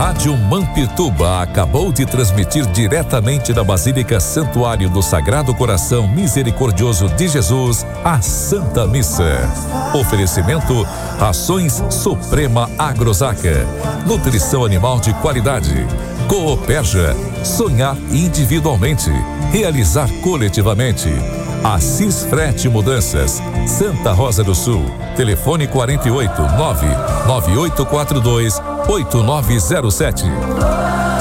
Rádio Mampituba acabou de transmitir diretamente da Basílica Santuário do Sagrado Coração Misericordioso de Jesus, a Santa Missa. Oferecimento: Rações Suprema Agrosaca, nutrição animal de qualidade. Cooperja, sonhar individualmente, realizar coletivamente. Assis Frete Mudanças, Santa Rosa do Sul. Telefone 48 99842 8907.